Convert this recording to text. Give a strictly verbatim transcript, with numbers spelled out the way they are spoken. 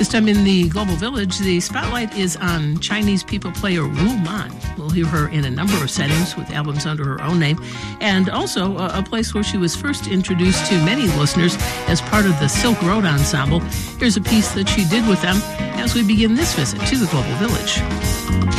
Next time in the Global Village, the spotlight is on Chinese people player Wu Man. We'll hear her in a number of settings with albums under her own name, and also a, a place where she was first introduced to many listeners as part of the Silk Road Ensemble. Here's a piece that she did with them as we begin this visit to the Global Village.